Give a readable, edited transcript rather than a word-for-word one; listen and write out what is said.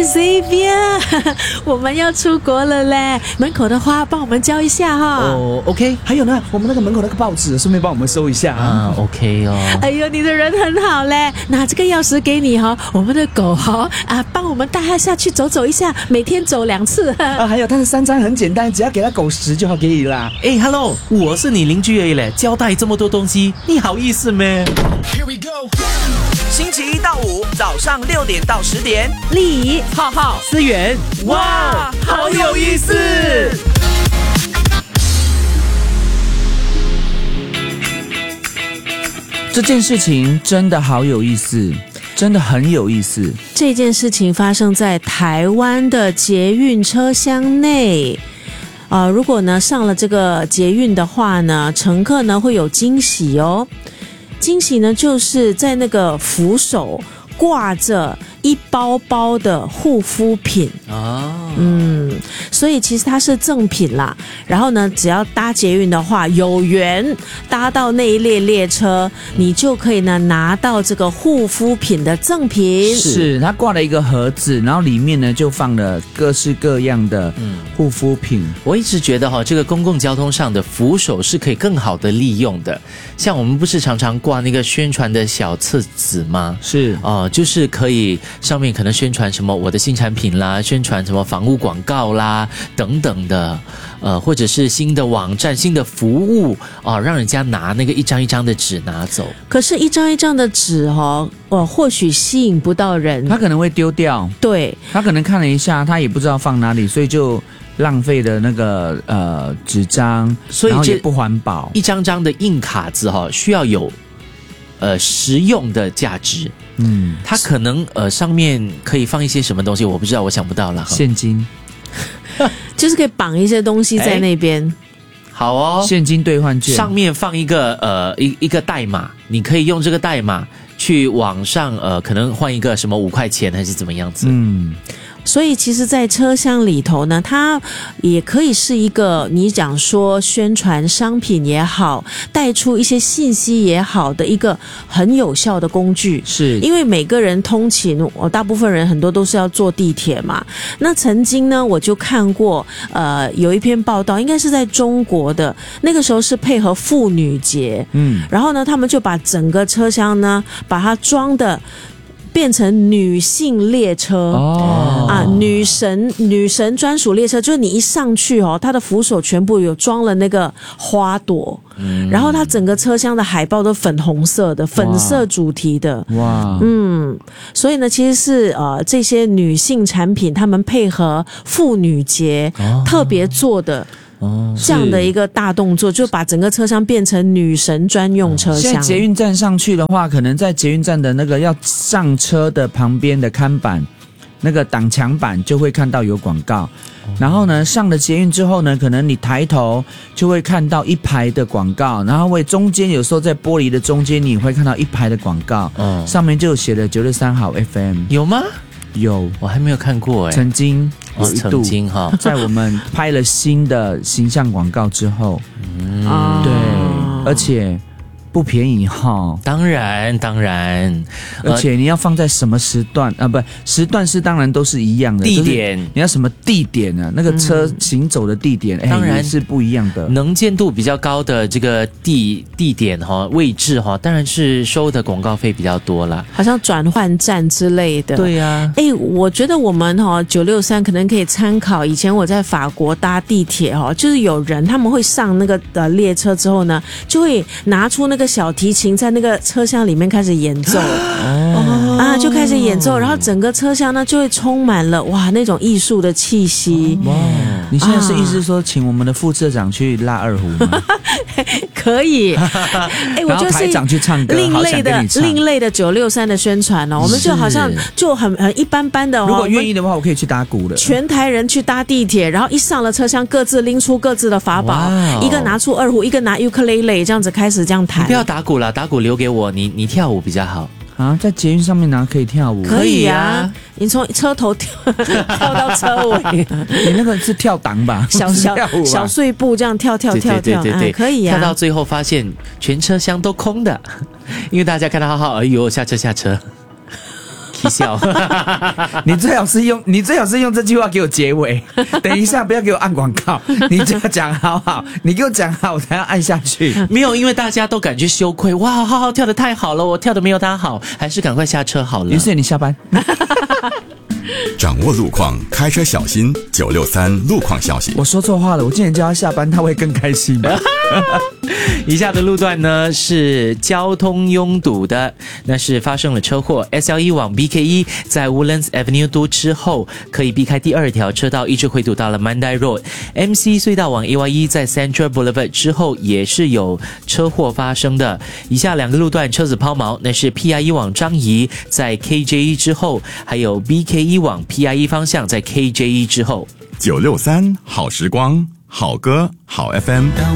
Xavier， 我们要出国了嘞，门口的花帮我们浇一下哈。 哦 ，OK。 还有呢，我们那个门口那个报纸，顺便帮我们收一下啊。 OK 哦。 哎呦，你的人很好嘞，拿这个钥匙给你哈，我们的狗哈帮我们带它下去走走一下，每天走2次。 还有它的3餐很简单，只要给它狗食就好可以啦。 哎 ，Hello， 我是你邻居而已嘞，交代这么多东西，你好意思咩？ Here we go。星期1到5早上6点到10点， 丽怡、 浩浩、思源，哇，好有意思！ 这件事情真的好有意思，真的很有意思。 这件事情发生在台湾的捷运车厢内。如果呢上了这个捷运的话呢，乘客呢会有惊喜哦。惊喜呢就是在那个扶手挂着一包包的护肤品所以其实它是赠品啦。然后呢，只要搭捷运的话，有缘搭到那一列列车，你就可以呢拿到这个护肤品的赠品。 是它挂了一个盒子，然后里面呢就放了各式各样的护肤品。 我一直觉得这个公共交通上的扶手是可以更好的利用的。像我们不是常常挂那个宣传的小册子吗？ 是就是可以上面可能宣传什么我的新产品啦，宣传什么房屋广告啦等等的，或者是新的网站、新的服务让人家拿那个一张一张的纸拿走。 可是，一张一张的纸或许吸引不到人， 他可能会丢掉。 对， 他可能看了一下，他也不知道放哪里，所以就浪费了那个纸张， 所以然后也不环保。 一张张的硬卡子需要有实用的价值。它可能上面可以放一些什么东西，我不知道，我想不到了。 现金， 就是可以绑一些东西在那边。 好哦， 现金兑换券， 上面放一个一个代码，你可以用这个代码去网上可能换一个什么5块钱还是怎么样子。 所以其实在车厢里头呢，它也可以是一个你讲说宣传商品也好，带出一些信息也好的一个很有效的工具。 是因为每个人通勤，大部分人很多都是要坐地铁嘛。那曾经呢，我就看过有一篇报道，应该是在中国的，那个时候是配合妇女节，然后呢，他们就把整个车厢呢，把它装的变成女性列车女神专属列车，就是你一上去它的扶手全部有装了那个花朵，然后它整个车厢的海报都粉红色的，粉色主题的。哇，所以呢，其实是这些女性产品，他们配合妇女节特别做的。这样的一个大动作，就把整个车厢变成女神专用车厢。 现在捷运站上去的话，可能在捷运站的那个要上车的旁边的看板，那个挡墙板就会看到有广告。然后呢，上了捷运之后呢，可能你抬头就会看到一排的广告，然后中间有时候在玻璃的中间你会看到一排的广告，上面就写了963好 FM。 有吗？ 有， 我还没有看过曾经有一度在我们拍了新的形象广告之后，对，而且不便宜当然， 而且你要放在什么时段时段是当然都是一样的， 地点你要什么地点呢？那个车行走的地点，当然是不一样的。 能见度比较高的这个地点位置当然是收的广告费比较多啦， 好像转换站之类的。 对啊， 我觉得我们963可能可以参考以前我在法国搭地铁就是有人他们会上那个列车之后呢，就会拿出那个小提琴在那个车厢里面开始演奏就开始演奏，然后整个车厢呢就会充满了那种艺术的气息。 你现在是意思说请我们的副社长去拉二胡吗？ 可以我觉得是台长去唱歌， 另类的963的宣传我们就好像就很一般般的如果愿意的话，我可以去打鼓的。 全台人去搭地铁，然后一上了车厢，各自拎出各自的法宝，一个拿出二胡，一个拿 ukulele， 这样子开始这样弹。 你不要打鼓了，打鼓留给我，你跳舞比较好。 在捷运上面可以跳舞？ 可以啊，你从车头跳到车尾。 你那个是跳档吧？ 小碎步这样跳， 对， 可以啊。 跳到最后发现全车厢都空的，因为大家看到浩浩，哎呦，下车。 啼笑。 你最好是用这句话给我结尾。等一下，不要给我按广告，你就要讲好好，你给我讲好，我才要按下去。 没有，因为大家都感觉羞愧，哇，浩浩跳得太好了，我跳得没有他好，还是赶快下车好了。 于是你下班。 掌握路况，开车小心。963路况消息。 我说错话了，我今天叫他下班，他会更开心吧？ 以下的路段呢是交通拥堵的，那是发生了车祸。SL1 往 BK1 在 Woodlands Avenue 多之后，可以避开第2条车道，一直回堵到了 Mandai Road。MC 隧道往 AY1 在 Central Boulevard 之后也是有车祸发生的。以下2个路段车子抛锚，那是 PI1 往樟宜在 KJ1 之后，还有 BK1 往 PI1 方向在 KJ1 之后。 963好时光，好歌好 FM。